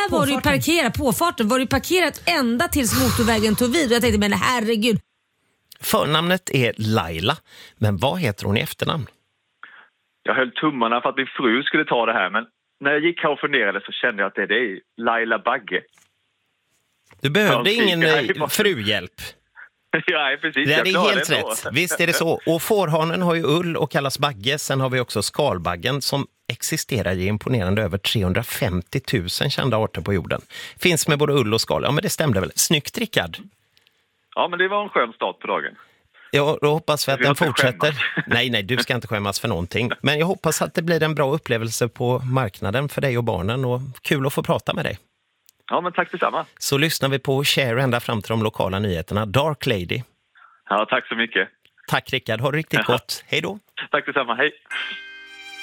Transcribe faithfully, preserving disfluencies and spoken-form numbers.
där var du ju parkerat på farten. Var du parkerat ända tills motorvägen tog vid. Och jag tänkte, men herregud. Förnamnet är Laila, men vad heter hon i efternamn? Jag höll tummarna för att min fru skulle ta det här, men när jag gick här och funderade så kände jag att det, det är Laila Bagge. Du behövde Ja, ingen jag bara... fruhjälp. Ja, precis. Det är jag helt det rätt. Visst är det så. Och fårhanen har ju ull och kallas bagge. Sen har vi också skalbaggen som existerar i imponerande över trehundrafemtio tusen kända arter på jorden. Finns med både ull och skal. Ja, men det stämde väl. Snyggt, Rickard. Ja, men det var en skön start på dagen. Ja, då hoppas vi att den fortsätter. Skämmas. Nej, nej, du ska inte skämmas för någonting. Men jag hoppas att det blir en bra upplevelse på marknaden för dig och barnen. Och kul att få prata med dig. Ja, men tack detsamma. Så lyssnar vi på Cher ända fram till de lokala nyheterna. Dark Lady. Ja, tack så mycket. Tack Rickard, ha det riktigt gott. Hej då. Tack detsamma, hej.